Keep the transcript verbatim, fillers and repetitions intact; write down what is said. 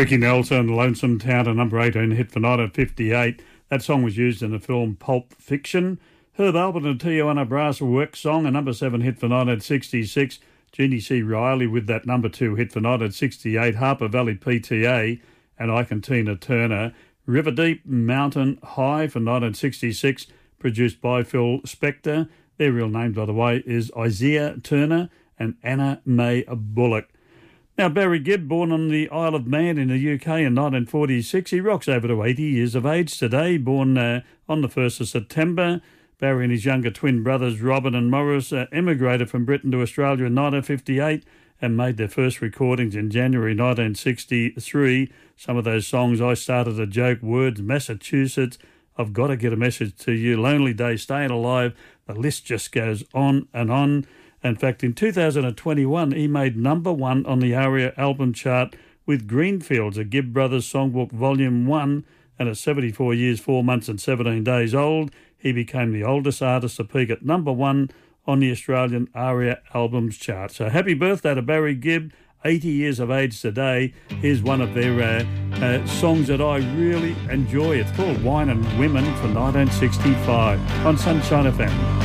Ricky Nelson, Lonesome Town, a number eighteen hit for nineteen fifty-eight. That song was used in the film Pulp Fiction. Herb Alpert and Tijuana Brass Work Song, a number seven hit for nineteen sixty-six. Jeannie C. Riley with that number two hit for nineteen sixty-eight. Harper Valley P T A and Ike and Tina Turner. River Deep, Mountain High for nineteen sixty-six, produced by Phil Spector. Their real name, by the way, is Isaiah Turner and Anna Mae Bullock. Now, Barry Gibb, born on the Isle of Man in the U K in nineteen forty-six, he rocks over to eighty years of age today, born uh, on the first of September. Barry and his younger twin brothers, Robin and Morris, uh, emigrated from Britain to Australia in nineteen fifty-eight and made their first recordings in January nineteen sixty-three. Some of those songs, I Started a Joke, Words, Massachusetts, I've Got to Get a Message to You, Lonely Day, Staying Alive, the list just goes on and on. In fact, in two thousand twenty-one, he made number one on the ARIA album chart with Greenfields, a Gibb Brothers Songbook Volume one, and at seventy-four years, four months and seventeen days old, he became the oldest artist to peak at number one on the Australian ARIA albums chart. So happy birthday to Barry Gibb, eighty years of age today. Here's one of their uh, uh, songs that I really enjoy. It's called Wine and Women from nineteen sixty-five on Sunshine F M.